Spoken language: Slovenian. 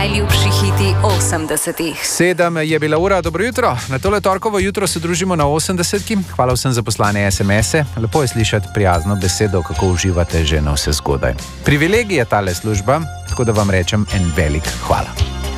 Najljubši hiti 80-ih. 7 je bila ura, dobro jutro. Na tole torkovo jutro se družimo na 80-ki. Hvala vsem za poslane SMS-e. Lepo je slišati prijazno besedo, kako uživate že na vse zgodaj. Privilegij je tale služba, tako da vam rečem en velik hvala.